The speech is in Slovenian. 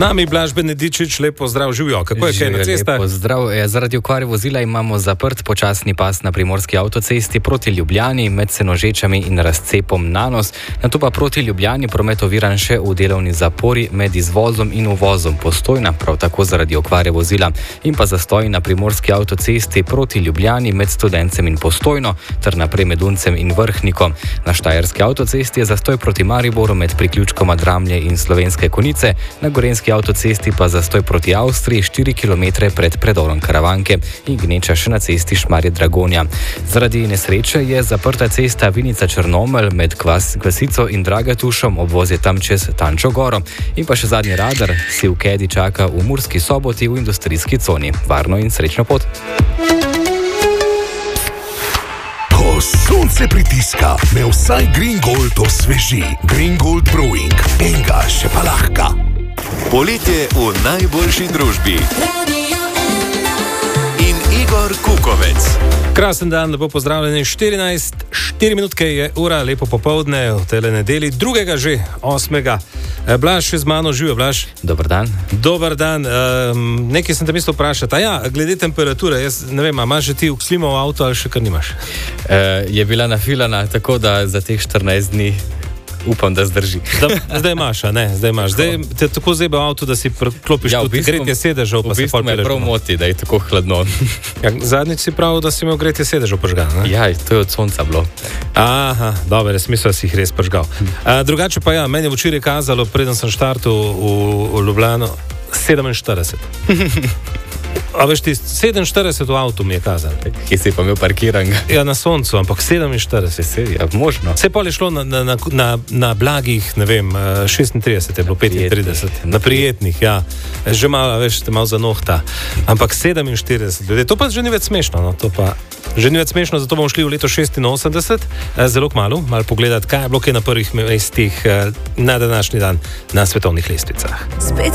nami Blaž Benedičič, lepo zdrav, živijo. Kako je kaj na cestah? Pozdrav. Zaradi okvare vozila imamo zaprt počasni pas na Primorski avtocesti proti Ljubljani med Senožečami in razcepom Nanos. Nato pa proti Ljubljani promet oviran še v delovni zapori med izvozom in uvozom Postojna, prav tako zaradi okvare vozila. In pa zastoj na Primorski avtocesti proti Ljubljani med Studencem in Postojno ter naprej med Uncem in Vrhnikom. Na Štajerski avtocesti je zastoj proti Mariboru med priključkoma Dramlje in Slovenske Konjice, na Gorenjski avtocesti pa zastoj proti Avstriji 4 km pred predorom Karavanke in gneča še na cesti Šmarje-Dragonja. Zaradi nesreče je zaprta cesta Vinica-Črnomelj med Kvasico in Dragatušom, obvoz je tam čez Tančo goro. In pa še zadnji radar si v Kedi čaka v Murski Soboti v industrijski coni. Varno in srečno pot! Ko sonce pritiska, me vsaj Green Gold osveži. Green Gold Brewing, enega še pa lahka. Poletje v najboljši družbi. In Igor Kukovec. Krasen dan, lepo pozdravljeni. 4 minutke je ura, lepo popoldne v tele nedeli, 2. že 8. Blaž še z mano, živijo Blaž. Dobar dan. Dobar dan. Nekaj sem te mislil vprašati. Glede temperature, jaz ne vem, imaš že ti klimo v avto ali še kar nimaš? Je bila nafilana, tako da za teh 14 dni upam, da zdrži. Zdaj imaš, a ne? Zdaj imaš. Zdaj te tako zebe v avtu, da si preklopiš tudi gretje sedežev, pa se pol peleš. V bistvu me prav moti, da je tako hladno. Zadnjič si prav, da si imel gretje sedežev požgal, ne? Ja, to je od sonca bilo. Aha, dobro, smisel si jih res požgal. Drugače pa meni je včeraj kazalo, preden sem štartil v Ljubljano, 47. A veš ti, 47 v avtu mi je kazal. Kje si pa imel parkiran? Ja, na soncu, ampak 47. Ja, možno. Vse pa je šlo na blagih, ne vem, 36 je bilo, 35. Na prijetnih, ja. Že malo, veš, te malo zanohta. Ampak 47 ljudi. To pa že ni več smešno, no. To pa že ni več smešno, zato bomo šli v leto 86, zelo kmalu, malo pogledati, kaj je bilo kaj na prvih mestih na današnji dan na svetovnih lestvicah.